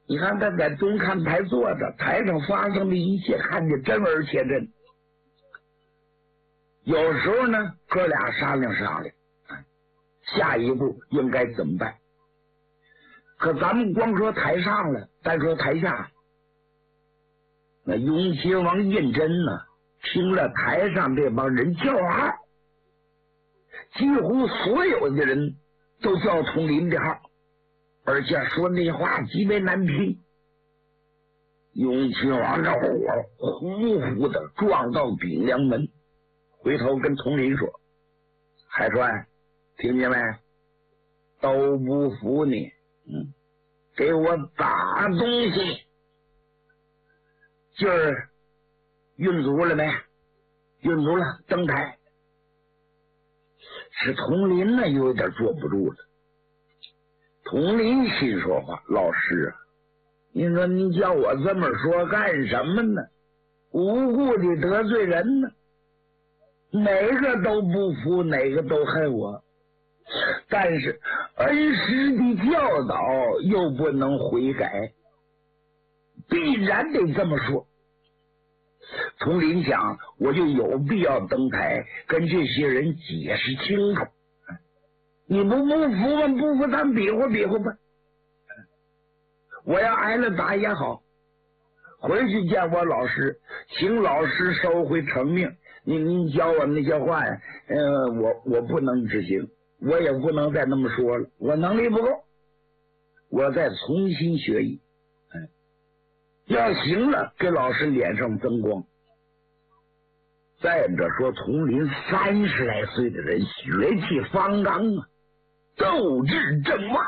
你看他在东看台坐着，台上发生的一切看得真而且真。有时候呢，哥俩商量商量，下一步应该怎么办。可咱们光说台上了，再说台下。那雍亲王胤禛呢，听了台上这帮人叫号，几乎所有的人都叫统领的号，而且说那话极为难听。雍亲王这火呼呼的撞到顶梁门，回头跟统领说：“海川，听见没？都不服你，给我打东西。今儿运足了没？运足了，登台。”是统领呢，有点坐不住了。统领心说话：“老师啊，你说你叫我这么说干什么呢？无故的得罪人呢，哪个都不服，哪个都恨我。但是恩师的教导又不能悔改，必然得这么说。”统领想，我就有必要登台跟这些人解释清楚。你不服吗？不服咱比划比划吧。我要挨了打也好，回去见我老师，请老师收回成命。您教我那些话呀，我不能执行，我也不能再那么说了，我能力不够，我再重新学艺。要行了，给老师脸上增光。再者说，统领30来岁的人，血气方刚啊，斗志正旺。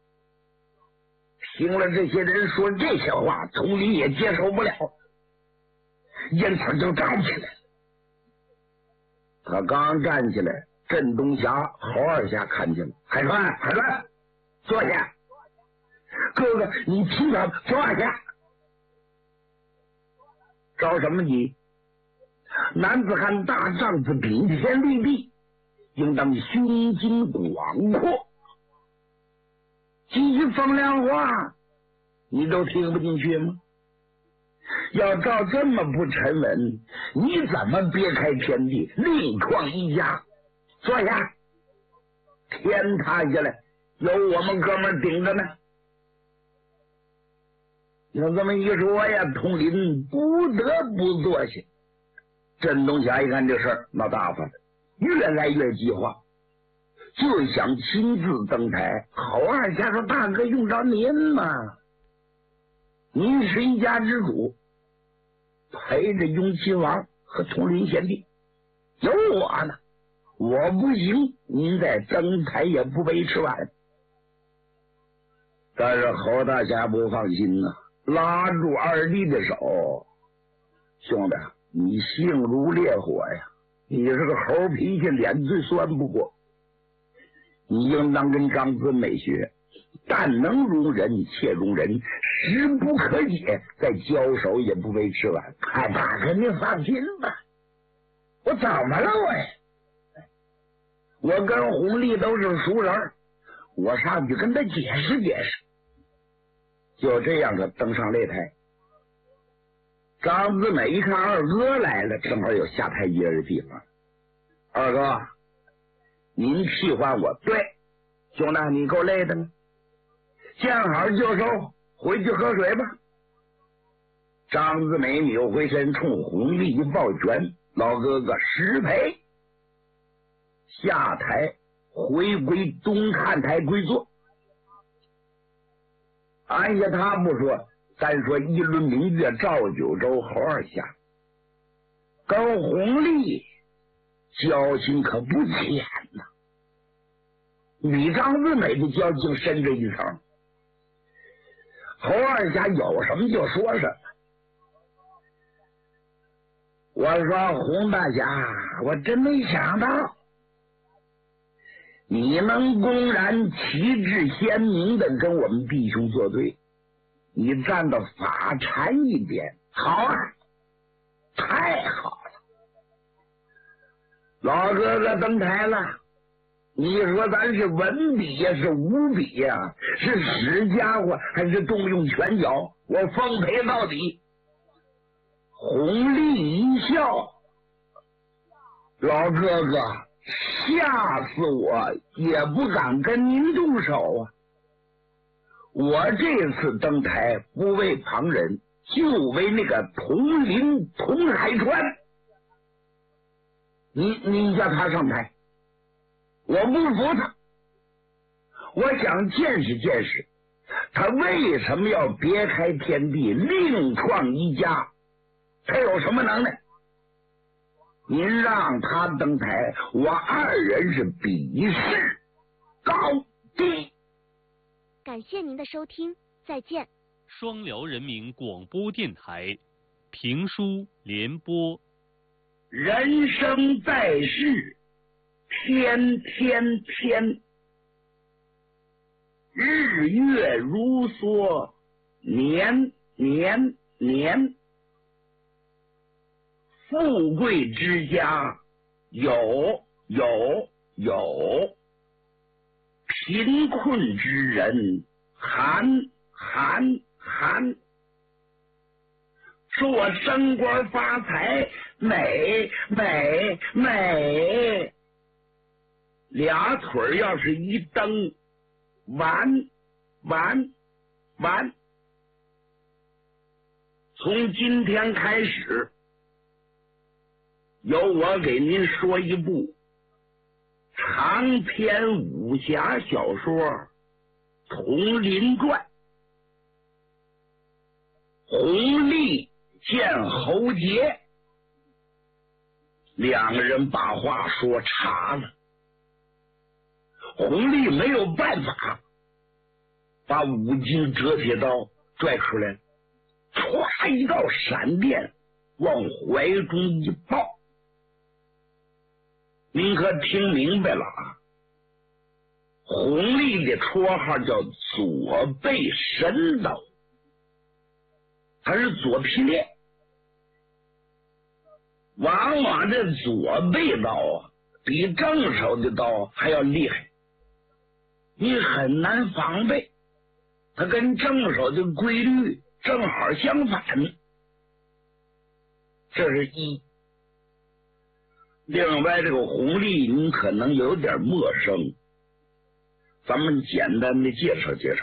听了这些人说这些话，统领也接受不了，因此就站起来了。他刚站起来，镇东霞、侯二侠看见了：“海川，海川，坐下。哥哥，你听他坐下。着什么急？男子汉大丈夫，顶天立地，应当胸襟广阔。几句风凉话，你都听不进去吗？要照这么不沉稳，你怎么别开天地，另创一家？坐下，天塌下来，有我们哥们顶着呢。”有这么一说呀，统领不得不坐下。镇东霞一看这事儿闹大发了，越来越激化，就想亲自登台。侯二侠说：“大哥，用着您吗？您是一家之主，陪着雍亲王和统领贤弟，有我呢，我不行，您再登台也不为吃晚。”但是侯大侠不放心呐，拉住二弟的手：“兄弟，你性如烈火呀，你是个猴脾气，脸最酸不过。你应当跟张子美学，但能容人且容人，时不可解，再交手也不为吃晚。”“大哥您放心吧，我怎么了我跟弘历都是熟人，我上去跟他解释解释。”就这样的登上擂台。张子美一看二哥来了，正好有下台阶的地方。“二哥，您替换我。”“对，兄弟，你够累的呢，见好就收，回去喝水吧。”张子美扭回身，冲弘历一抱拳：“老哥哥失陪。”下台回归东看台归坐。按下他不说，单说一轮明月照九州，侯二侠跟弘历交情可不浅呐，比张子美的交情深这一层。侯二侠有什么就说什么。我说：“洪大侠，我真没想到你能公然旗帜鲜明的跟我们弟兄作对，你站到法禅一边，好啊，太好了！老哥哥登台了， 你说咱是文笔呀，是武笔呀，是使家伙还是动用拳脚？我奉陪到底。弘历一笑，老哥哥，吓死我也不敢跟您动手啊！我这次登台不为旁人，就为那个佟林佟海川。你叫他上台，我不服他，我想见识见识他为什么要别开天地，另创一家，他有什么能耐？您让他登台，我二人是比试高低。 感谢您的收听，再见。 双辽人民广播电台评书联播。 人生在世，天天天，日月如梭，年年年。富贵之家有，贫困之人寒。说我升官发财，美，俩腿要是一蹬，完。从今天开始，由我给您说一部长篇武侠小说《佟林传》。弘历见侯杰，两个人把话说岔了。弘历没有办法，把五斤折铁刀拽出来，唰一道闪电往怀中一抱。您可听明白了啊？弘历的绰号叫左背神刀，他是左劈练。往往这左背刀啊，比正手的刀还要厉害，你很难防备。它跟正手的规律正好相反，这是一。另外，这个弘历您可能有点陌生，咱们简单的介绍介绍。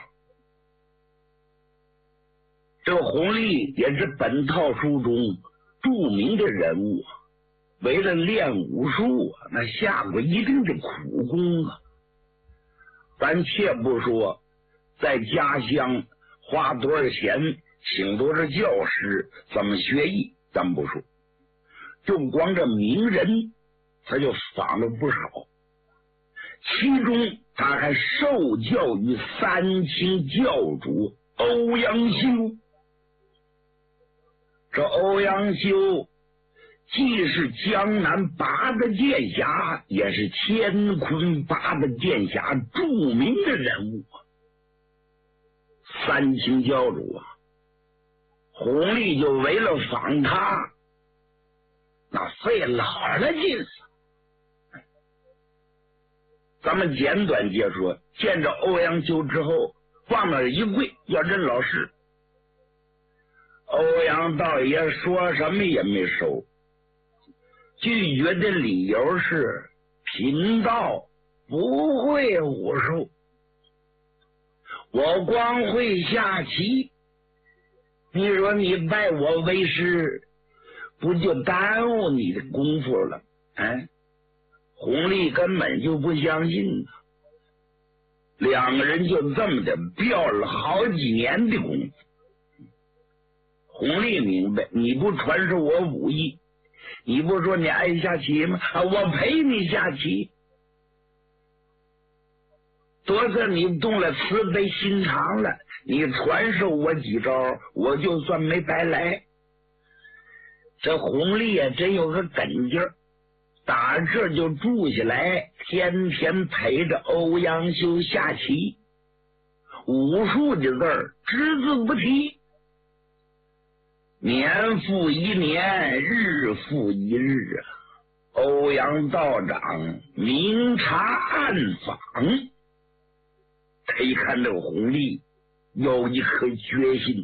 这个弘历也是本套书中著名的人物，为了练武术啊，那下过一定的苦功啊。咱且不说在家乡花多少钱请多少教师怎么学艺，咱不说，就光这名人他就访了不少，其中他还受教于三清教主欧阳修。这欧阳修既是江南八大剑侠，也是乾坤八大剑侠著名的人物。三清教主啊，弘历就为了访他，那费老了劲了。咱们简短解说，见着欧阳修之后，往那儿一跪，要认老师。欧阳道爷说什么也没收，拒绝的理由是贫道不会武术，我光会下棋。你说你拜我为师，不就耽误你的功夫了？弘历根本就不相信呢。两个人就这么的飙了好几年的功夫。弘历明白，你不传授我武艺，你不说你爱下棋吗？我陪你下棋。多次你动了慈悲心肠了，你传授我几招，我就算没白来。这弘历啊，真有个梗劲儿，打这就住下来，天天陪着欧阳修下棋，武术的字儿只字不提。年复一年，日复一日啊， 欧阳道长明察暗访，他一看这个弘历有一颗决心，